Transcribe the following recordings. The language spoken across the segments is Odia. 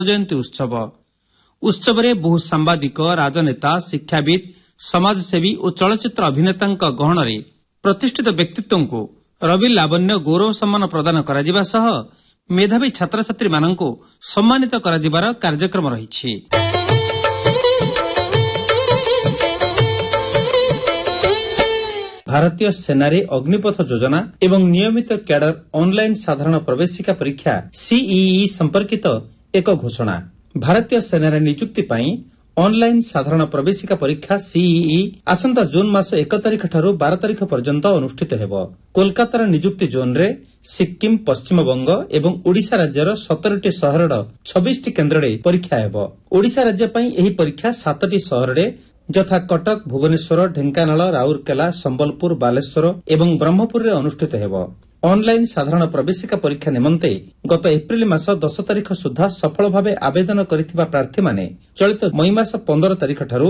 ଜୟନ୍ତୀ ଉତ୍ସବ। ଉତ୍ସବରେ ବହୁ ସାମ୍ବାଦିକ, ରାଜନେତା, ଶିକ୍ଷାବିତ୍, ସମାଜସେବୀ ଓ ଚଳଚ୍ଚିତ୍ର ଅଭିନେତାଙ୍କ ଗହଣରେ ପ୍ରତିଷ୍ଠିତ ବ୍ୟକ୍ତିତ୍ୱଙ୍କୁ ରବି ଲାବଣ୍ୟ ଗୌରବ ସମ୍ମାନ ପ୍ରଦାନ କରାଯିବା ସହ ମେଧାବୀ ଛାତ୍ରଛାତ୍ରୀମାନଙ୍କୁ ସମ୍ମାନିତ କରାଯିବାର କାର୍ଯ୍ୟକ୍ରମ ରହିଛି। ଭାରତୀୟ ସେନାରେ ଅଗ୍ନିପଥ ଯୋଜନା ଏବଂ ନିୟମିତ କ୍ୟାଡର ଅନ୍ଲାଇନ୍ ସାଧାରଣ ପ୍ରବେଶିକା ପରୀକ୍ଷା ସିଇଇ ସମ୍ପର୍କିତ ଏକ ଘୋଷଣା। ଭାରତୀୟ ସେନାରେ ନିଯୁକ୍ତି ପାଇଁ ଅନ୍ଲାଇନ୍ ସାଧାରଣ ପ୍ରବେଶିକା ପରୀକ୍ଷା ସିଇଇ ଆସନ୍ତା ଜୁନ୍ ମାସ 1 ତାରିଖଠାରୁ 12 ତାରିଖ ପର୍ଯ୍ୟନ୍ତ ଅନୁଷ୍ଠିତ ହେବ। କୋଲକାତାର ନିଯୁକ୍ତି ଜୋନ୍ରେ ସିକ୍କିମ୍, ପଶ୍ଚିମବଙ୍ଗ ଏବଂ ଓଡ଼ିଶା ରାଜ୍ୟର 17ଟି ସହରର 26ଟି କେନ୍ଦ୍ରରେ ପରୀକ୍ଷା ହେବ। ଓଡ଼ିଶା ରାଜ୍ୟ ପାଇଁ ଏହି ପରୀକ୍ଷା 7ଟି ସହରରେ ଯଥା କଟକ, ଭୁବନେଶ୍ୱର, ଢେଙ୍କାନାଳ, ରାଉରକେଲା, ସମ୍ବଲପୁର, ବାଲେଶ୍ୱର ଏବଂ ବ୍ରହ୍ମପୁରରେ ଅନୁଷ୍ଠିତ ହେବ। ଅନ୍ଲାଇନ୍ ସାଧାରଣ ପ୍ରବେଶିକା ପରୀକ୍ଷା ନିମନ୍ତେ ଗତ ଏପ୍ରିଲ ମାସ 10 ତାରିଖ ସୁଦ୍ଧା ସଫଳ ଭାବେ ଆବେଦନ କରିଥିବା ପ୍ରାର୍ଥୀମାନେ ଚଳିତ ମଇ ମାସ 15 ତାରିଖଠାରୁ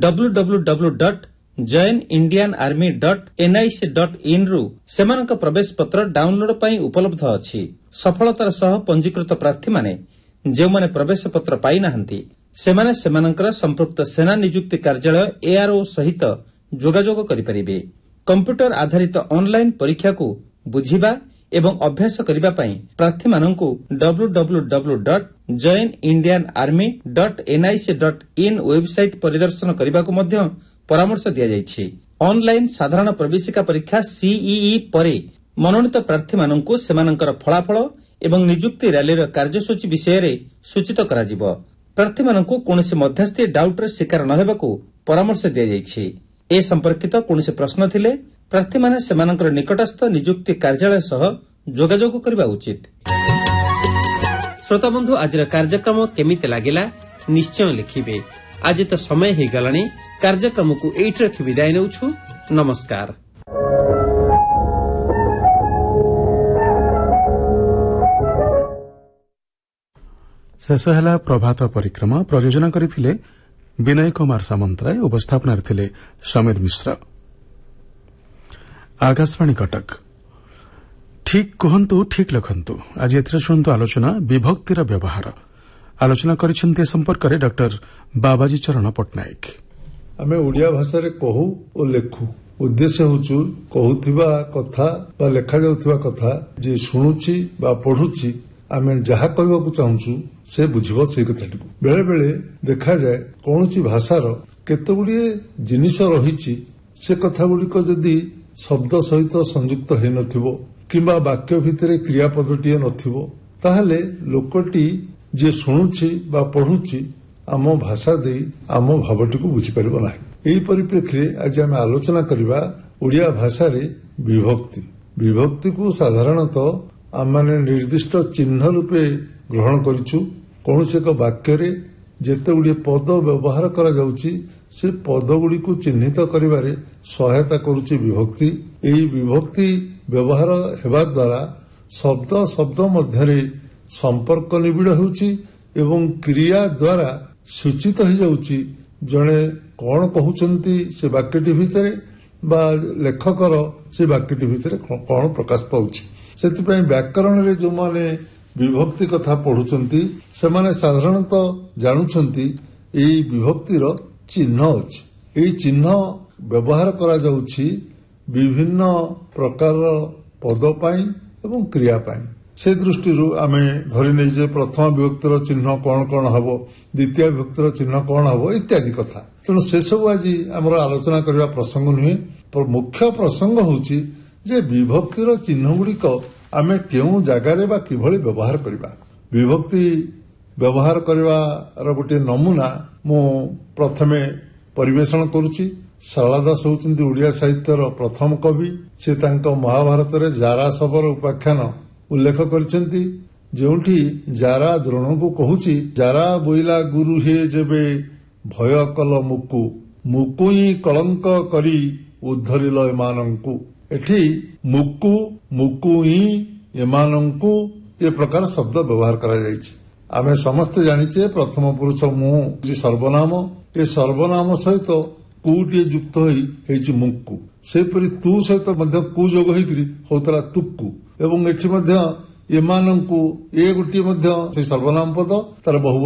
www.joinindianarmy.nic.in ରୁ ସେମାନଙ୍କ ପ୍ରବେଶ ପତ୍ର ଡାଉନଲୋଡ୍ ପାଇଁ ଉପଲବ୍ଧ ଅଛି। ସଫଳତାର ସହ ପଞ୍ଜୀକୃତ ପ୍ରାର୍ଥୀମାନେ ଯେଉଁମାନେ ପ୍ରବେଶ ପତ୍ର ପାଇନାହାନ୍ତି ସେମାନେ ସେମାନଙ୍କର ସମ୍ପୃକ୍ତ ସେନା ନିଯୁକ୍ତି କାର୍ଯ୍ୟାଳୟ ଏଆର୍ଓ ସହିତ ଯୋଗାଯୋଗ କରିପାରିବେ। କମ୍ପ୍ୟୁଟର ଆଧାରିତ ଅନ୍ଲାଇନ୍ ପରୀକ୍ଷାକୁ ବୁଝିବା ଏବଂ ଅଭ୍ୟାସ କରିବା ପାଇଁ ପ୍ରାର୍ଥୀମାନଙ୍କୁ www.joinindianarmy.nic.in ୱେବସାଇଟ୍ ପରିଦର୍ଶନ କରିବାକୁ ମଧ୍ୟ ପରାମର୍ଶ ଦିଆଯାଇଛି। ଅନ୍ଲାଇନ୍ ସାଧାରଣ ପ୍ରବେଶିକା ପରୀକ୍ଷା ସିଇଇ ପରେ ମନୋନୀତ ପ୍ରାର୍ଥୀମାନଙ୍କୁ ସେମାନଙ୍କର ଫଳାଫଳ ଏବଂ ନିଯୁକ୍ତି ର୍ୟାଲିର କାର୍ଯ୍ୟସୂଚୀ ବିଷୟରେ ସୂଚିତ କରାଯିବ। ପ୍ରାର୍ଥୀମାନଙ୍କୁ କୌଣସି ମଧ୍ୟସ୍ଥି ଡାଉଟ୍ର ଶିକାର ନ ହେବାକୁ ପରାମର୍ଶ ଦିଆଯାଇଛି। ଏ ସମ୍ପର୍କିତ କୌଣସି ପ୍ରଶ୍ନ ଥିଲେ ପ୍ରାର୍ଥୀମାନେ ସେମାନଙ୍କର ନିକଟସ୍ଥ ନିଯୁକ୍ତି କାର୍ଯ୍ୟାଳୟ ସହ ଯୋଗାଯୋଗ କରିବା ଉଚିତ। ଶ୍ରୋତାବନ୍ଧୁ, ଆଜିର କାର୍ଯ୍ୟକ୍ରମ କେମିତି ଲାଗିଲା ନିଶ୍ଚୟ ଲେଖିବେ। ଆଜି ତ ସମୟ ହୋଇଗଲାଣି। କାର୍ଯ୍ୟକ୍ରମକୁ ଏଇଠି ରଖି ବିଦାୟ ନେଉଛୁ। ନମସ୍କାର। ଶେଷ ହେଲା ପ୍ରଭାତ ପରିକ୍ରମା। ପ୍ରଯୋଜନା କରିଥିଲେ ବିନୟ କୁମାର ସାମନ୍ତରାୟ, ଉପସ୍ଥାପନାରେ ଥିଲେ ସମୀର ମିଶ୍ର। ଆକାଶବାଣୀ କଟକ। ଠିକ୍ କୁହନ୍ତୁ, ଠିକ୍ ଲେଖନ୍ତୁ। ଆଜି ଏଥିରେ ଶୁଣନ୍ତୁ ଆଲୋଚନା ବିଭକ୍ତିର ବ୍ୟବହାର। ଆଲୋଚନା କରିଛନ୍ତି ଏ ସମ୍ପର୍କରେ ଡକ୍ଟର ବାବାଜୀ ଚରଣ ପଟ୍ଟନାୟକ। ଆମେ ଓଡ଼ିଆ ଭାଷାରେ କହୁ ଓ ଲେଖୁ। ଉଦ୍ଦେଶ୍ୟ ହେଉଛି କହୁଥିବା କଥା ବା ଲେଖାଯାଉଥିବା କଥା ଯିଏ ଶୁଣୁଛି ବା ପଢୁଛି, ଆମେ ଯାହା କହିବାକୁ ଚାହୁଁଛୁ ସେ ବୁଝିବ ସେଇ କଥାଟିକୁ। ବେଳେ ବେଳେ ଦେଖାଯାଏ କୌଣସି ଭାଷାର କେତେଗୁଡ଼ିଏ ଜିନିଷ ରହିଛି, ସେ କଥାଗୁଡ଼ିକ ଯଦି ଶବ୍ଦ ସହିତ ସଂଯୁକ୍ତ ହୋଇନଥିବ କିମ୍ବା ବାକ୍ୟ ଭିତରେ କ୍ରିୟାପଦଟିଏ ନଥିବ, ତାହେଲେ ଲୋକଟି ଯିଏ ଶୁଣୁଛି ବା ପଢୁଛି ଆମ ଭାଷା ଦେଇ ଆମ ଭାବଟିକୁ ବୁଝିପାରିବ ନାହିଁ। ଏହି ପରିପ୍ରେକ୍ଷୀରେ ଆଜି ଆମେ ଆଲୋଚନା କରିବା ଓଡ଼ିଆ ଭାଷାରେ ବିଭକ୍ତି। ବିଭକ୍ତିକୁ ସାଧାରଣତଃ ଆମମାନେ ନିର୍ଦ୍ଦିଷ୍ଟ ଚିହ୍ନ ରୂପେ ଗ୍ରହଣ କରିଛୁ। କୌଣସି ଏକ ବାକ୍ୟରେ ଯେତେଗୁଡ଼ିଏ ପଦ ବ୍ୟବହାର କରାଯାଉଛି, ସେ ପଦଗୁଡ଼ିକୁ ଚିହ୍ନିତ କରିବାରେ ସହାୟତା କରୁଛି ବିଭକ୍ତି। ଏହି ବିଭକ୍ତି ବ୍ୟବହାର ହେବା ଦ୍ୱାରା ଶବ୍ଦ ଶବ୍ଦ ମଧ୍ୟରେ ସମ୍ପର୍କ ନିବିଡ଼ ହେଉଛି ଏବଂ କ୍ରିୟା ଦ୍ୱାରା ସୂଚିତ ହୋଇଯାଉଛି ଜଣେ କଣ କହୁଛନ୍ତି ସେ ବାକ୍ୟଟି ଭିତରେ ବା ଲେଖକର ସେ ବାକ୍ୟଟି ଭିତରେ କଣ ପ୍ରକାଶ ପାଉଛି। ସେଥିପାଇଁ ବ୍ୟାକରଣରେ ଯେଉଁମାନେ ବିଭକ୍ତି କଥା ପଢୁଛନ୍ତି ସେମାନେ ସାଧାରଣତଃ ଜାଣୁଛନ୍ତି ଏହି ବିଭକ୍ତିର ଚିହ୍ନ ଅଛି। ଏହି ଚିହ୍ନ ବ୍ୟବହାର କରାଯାଉଛି ବିଭିନ୍ନ ପ୍ରକାରର ପଦ ପାଇଁ ଏବଂ କ୍ରିୟା ପାଇଁ। ସେ ଦୃଷ୍ଟିରୁ ଆମେ ଧରିନେଇ ଯେ ପ୍ରଥମ ବିଭକ୍ତିର ଚିହ୍ନ କଣ କଣ ହେବ, ଦ୍ୱିତୀୟ ବିଭକ୍ତିର ଚିହ୍ନ କଣ ହେବ ଇତ୍ୟାଦି କଥା। ତେଣୁ ସେସବୁ ଆଜି ଆମର ଆଲୋଚନା କରିବା ପ୍ରସଙ୍ଗ ନୁହେଁ। ମୁଖ୍ୟ ପ୍ରସଙ୍ଗ ହେଉଛି ଯେ ବିଭକ୍ତିର ଚିହ୍ନଗୁଡ଼ିକ ଆମେ କେଉଁ ଜାଗାରେ ବା କିଭଳି ବ୍ୟବହାର କରିବା। ବିଭକ୍ତି ବ୍ୟବହାର କରିବାର ଗୋଟିଏ ନମୁନା ମୁଁ ପ୍ରଥମେ ପରିବେଷଣ କରୁଛି। ଶାରଳା ଦାସ ହେଉଛନ୍ତି ଓଡ଼ିଆ ସାହିତ୍ୟର ପ୍ରଥମ କବି। ସେ ତାଙ୍କ ମହାଭାରତରେ ଜାରା ଶବର ଉପାଖ୍ୟାନ ଉଲ୍ଲେଖ କରିଛନ୍ତି, ଯେଉଁଠି ଜାରା ଦ୍ରୋଣଙ୍କୁ କହୁଛି, ଜାରା ବୋଇଲା ଗୁରୁ ହେ ଯେବେ ଭୟ କଲ ମୁକୁ, ମୁକୁ ହିଁ କଳଙ୍କ କରି ଉଦ୍ଧରିଲ ଏମାନଙ୍କୁ। ଏଠି ମୁକୁ, ମୁକୁ ହିଁ, ଏମାନଙ୍କୁ ଏ ପ୍ରକାର ଶବ୍ଦ ବ୍ୟବହାର କରାଯାଇଛି। ଆମେ ସମସ୍ତେ ଜାଣିଛେ ପ୍ରଥମ ପୁରୁଷ ମୁଁ ସର୍ବନାମ। ଏ ସର୍ବନାମ ସହିତ କୁଟିଏ ଯୁକ୍ତ ହୋଇ ହେଇଛି ମୁକୁ। ସେହିପରି ତୁ ସହିତ ମଧ୍ୟ କୁ ଯୋଗ ହୋଇକରି ହଉଥିଲା ତୁକୁ। ଏବଂ ଏଠି ମଧ୍ୟ ଏମାନଙ୍କୁ ଏ ଗୋଟିଏ ମଧ୍ୟ ସେ ସର୍ବନାମ ପଦ ତାର ବହୁ